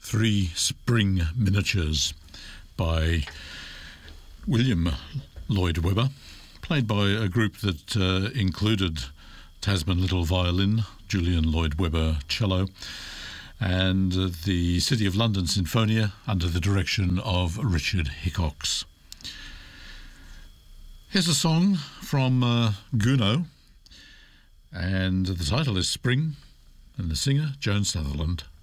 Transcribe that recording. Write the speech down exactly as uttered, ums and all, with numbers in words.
Three Spring Miniatures by William Lloyd Webber, played by a group that uh, included Tasman Little Violin, Julian Lloyd Webber Cello, and uh, the City of London Sinfonia under the direction of Richard Hickox. Here's a song from uh, Gounod, and the title is Spring, and the singer, Joan Sutherland.